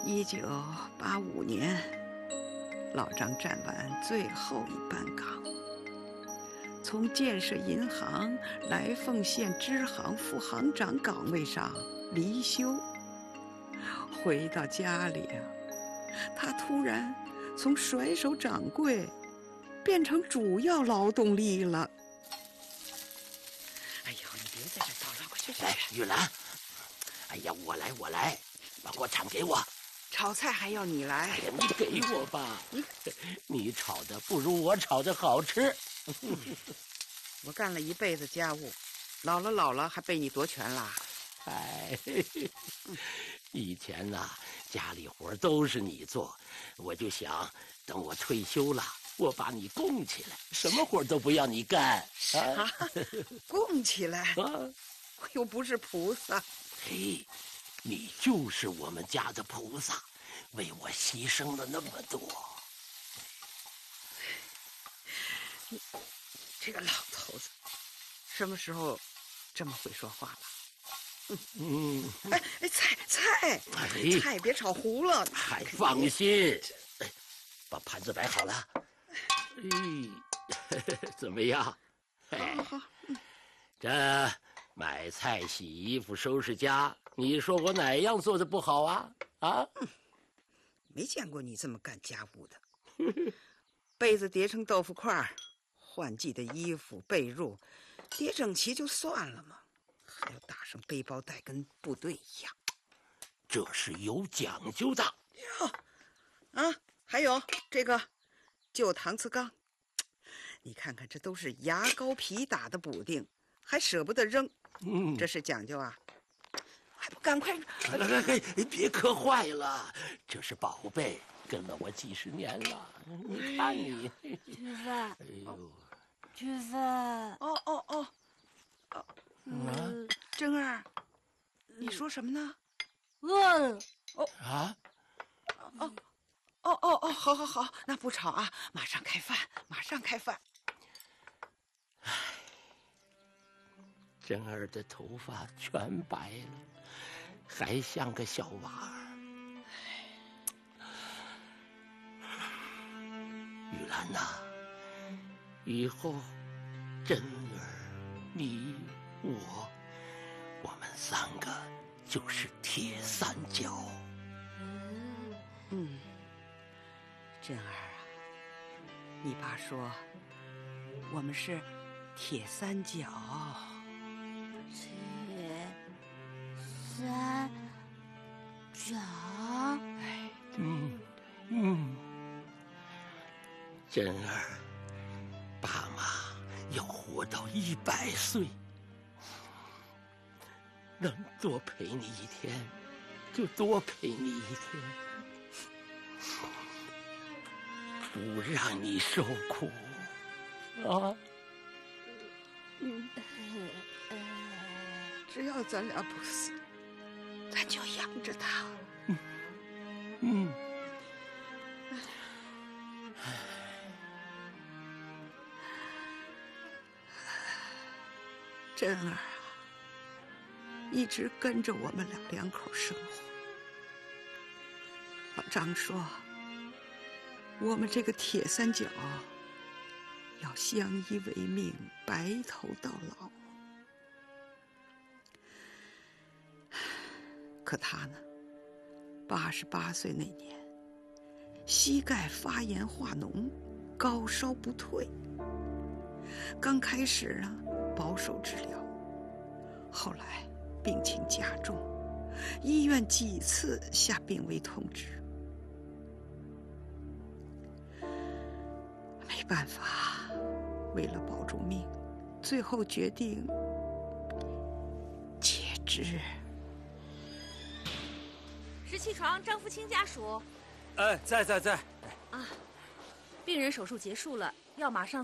1985年，老张站完最后一班岗，从建设银行来凤县支行副行长岗位上离休。回到家里啊，他突然从甩手掌柜变成主要劳动力了。哎呦，你别在这叨叨，快去！ 来，玉兰，哎呀，我来，把锅铲给我。 炒菜还要你来？ 哎呀，你给我吧，你炒的不如我炒的好吃。 我干了一辈子家务，老了还被你夺权啦？ 哎，以前呐，家里活都是你做，我就想等我退休了，我把你供起来，什么活都不要你干。 啊，供起来？我又不是菩萨。 嘿，你就是我们家的菩萨，为我牺牲了那么多。 你这个老头子，什么时候这么会说话了？菜别炒糊了。 还放心，把盘子摆好了。怎么样？ 好。 这买菜、洗衣服、收拾家，你说我哪样做的不好啊？ 没见过你这么干家务的。被子叠成豆腐块，换季的衣服被褥叠整齐就算了嘛，还要打上背包带，跟部队一样。 这是有讲究的哟。还有这个旧搪瓷缸，你看看，这都是牙膏皮打的补丁，还舍不得扔。这是讲究啊，还不赶快！ 别磕坏了，这是宝贝，跟了我几十年了。你看你， 菊芬， 哎呦， 菊芬， 珍儿，你说什么呢？好，那不吵啊，马上开饭。 珍儿的头发全白了，还像个小娃儿。玉兰呐，以后珍儿、你、我们三个就是铁三角。 珍儿啊，你爸说我们是铁三角。 铁三角。 珍儿，爸妈要活到100岁，能多陪你一天就多陪你一天，不让你受苦啊。 只要咱俩不死，咱就养着他。珍儿啊，一直跟着我们两口生活。老张说，我们这个铁三角要相依为命，白头到老。可他呢，88岁那年，膝盖发炎化脓，高烧不退。刚开始呢，保守治疗，后来病情加重，医院几次下病危通知。没办法，为了保住命，最后决定截肢。 17床张福清家属。 在。 病人手术结束了，要马上